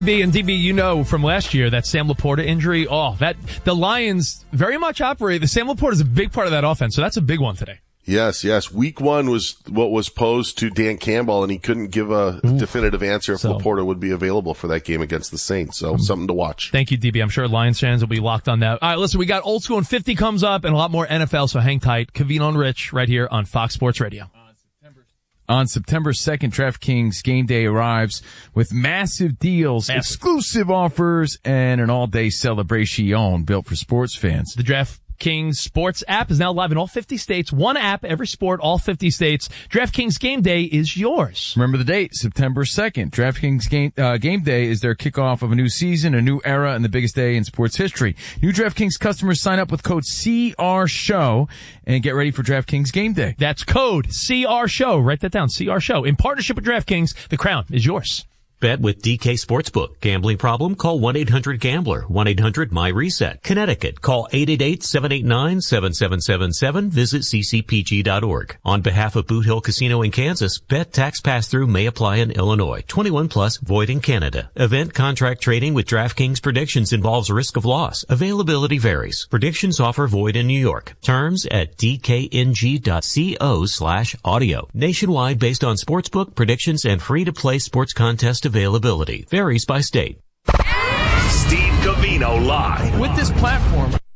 And DB, you know from last year that Sam Laporta injury. The Lions very much operate. The Sam Laporta is a big part of that offense, so that's a big one today. Yes. Week 1 was what was posed to Dan Campbell, and he couldn't give a definitive answer if Laporta would be available for that game against the Saints. So something to watch. Thank you, DB. I'm sure Lions fans will be locked on that. All right, listen, we got Old School and 50 comes up and a lot more NFL, so hang tight. Covino and Rich right here on Fox Sports Radio. On September 2nd, DraftKings Game Day arrives with massive deals, exclusive offers, and an all-day celebration built for sports fans. The DraftKings Sports app is now live in all 50 states. One app, every sport, all 50 states. DraftKings Game Day is yours. Remember the date, September 2nd. DraftKings Game Day is their kickoff of a new season, a new era, and the biggest day in sports history. New DraftKings customers sign up with code CRSHOW and get ready for DraftKings Game Day. That's code CRSHOW. Write that down, CRSHOW. In partnership with DraftKings, the crown is yours. Bet with DK Sportsbook. Gambling problem? Call 1-800-GAMBLER. 1-800-MY-RESET. Connecticut. Call 888-789-7777. Visit ccpg.org. On behalf of Boot Hill Casino in Kansas, bet tax pass-through may apply in Illinois. 21 plus, void in Canada. Event contract trading with DraftKings Predictions involves risk of loss. Availability varies. Predictions offer void in New York. Terms at dkng.co/audio. Nationwide based on sportsbook, predictions, and free-to-play sports contest availability. Varies by state. Steve Covino live. With this platform,